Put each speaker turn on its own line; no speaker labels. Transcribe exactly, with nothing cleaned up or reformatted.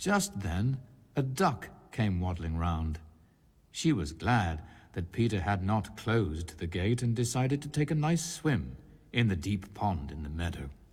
Just then, a duck came waddling round. She was glad that Peter had not closed the gate and decided to take a nice swim in the deep pond in the meadow.